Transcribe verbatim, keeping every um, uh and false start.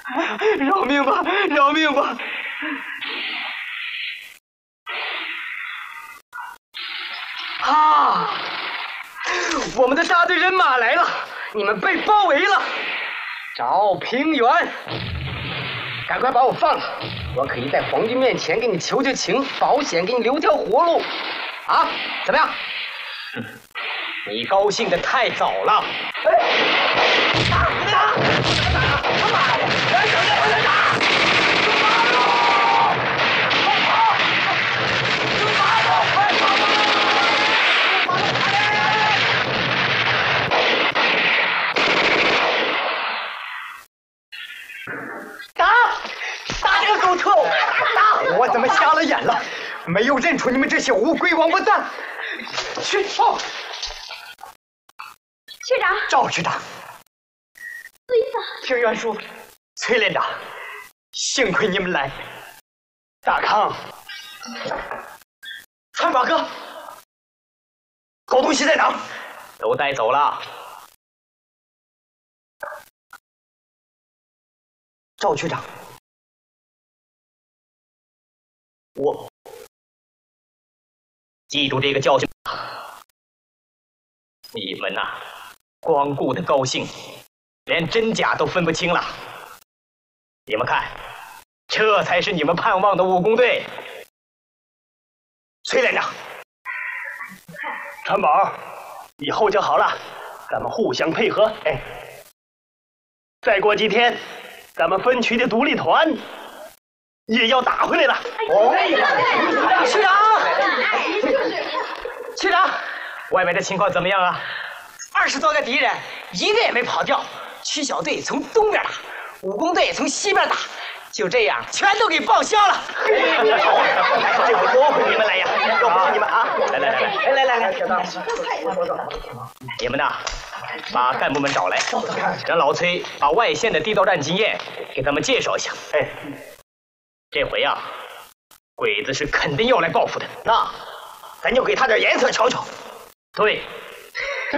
饶命吧，饶命吧！啊！我们的大队人马来了，你们被包围了。赵平原，赶快把我放了，我可以在皇军面前给你求求情，保险给你留条活路。啊，怎么样？你高兴的太早了。哎，打！打！打！他妈的！来人！来打！打！打这个狗臭！打！我怎么瞎了眼了？没有认出你们这些乌龟王八蛋！去！哦， 学长， 赵师长， 孙子， 平原叔，崔连长，幸亏你们来。大康，川宝哥，狗东西在哪？都带走了。赵区长，我记住这个教训。你们呐、啊，光顾的高兴，连真假都分不清了。你们看，这才是你们盼望的武工队。崔连长，川宝，以后就好了，咱们互相配合。哎，再过几天，咱们分区的独立团也要打回来了。哦，区长，区长，外面的情况怎么样啊？二十多个敌人，一个也没跑掉。区小队从东边打，武工队从西边打，就这样全都给报销了。这回多亏你们来呀，要不是你们啊！来来来来来来来来，你们呐，把干部们找来，让老崔把外线的地道战经验给他们介绍一下。哎，这回啊，鬼子是肯定要来报复的，那咱就给他点颜色瞧瞧。对。